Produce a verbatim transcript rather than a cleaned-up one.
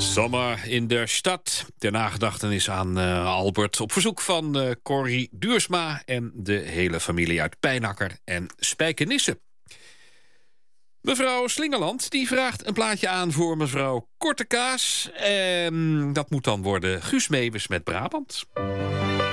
Zomer in de stad. Ter nagedachtenis aan uh, Albert. Op verzoek van uh, Corrie Duursma en de hele familie uit Pijnakker en Spijkenisse. Mevrouw Slingerland die vraagt een plaatje aan voor mevrouw Kortekaas. En dat moet dan worden Guus Meeuwis met Brabant.